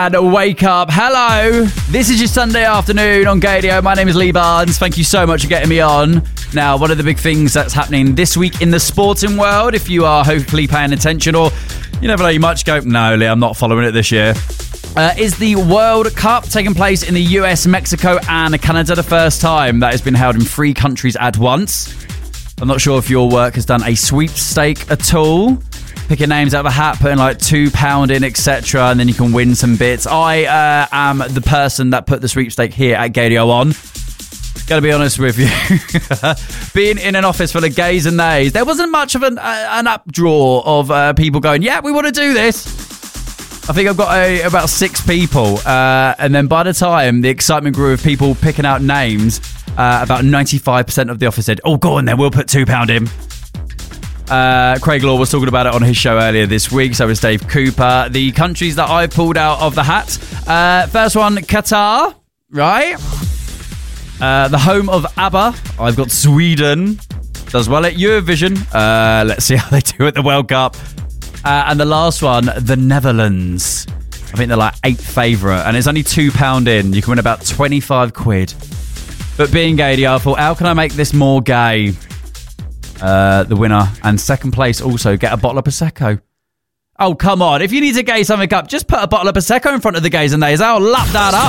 And wake up. Hello. This is your Sunday afternoon on Gadio. My name is Lee Barnes. Thank you so much for getting me on. Now, one of the big things that's happening this week in the sporting world, if you are hopefully paying attention, or you never know, you might just go, no, Lee, I'm not following it this year, is the World Cup taking place in the US, Mexico, and Canada. The first time that has been held in 3 countries at once. I'm not sure if your work has done a sweepstake at all. Picking names out of a hat, putting like £2 in, etc., and then you can win some bits. I am the person that put the sweepstake here at Gadio on. Gotta be honest with you. Being in an office full of gays and nays, there wasn't much of an updraw of people going, yeah, we want to do this. I think I've got about 6 people. And then by the time the excitement grew of people picking out names, about 95% of the office said, oh, go on then, we'll put £2 in. Craig Law was talking about it on his show earlier this week. So was Dave Cooper. The countries that I pulled out of the hat. First one, Qatar, right? The home of ABBA. I've got Sweden. Does well at Eurovision. Let's see how they do at the World Cup. And the last one, the Netherlands. I think they're like 8th favourite. And it's only £2 in. You can win about 25 quid. But being gay, I thought, how can I make this more gay? The winner and second place also get a bottle of Prosecco. Oh, come on. If you need to gay something up, just put a bottle of Prosecco in front of the gays and nays. I'll lap that up.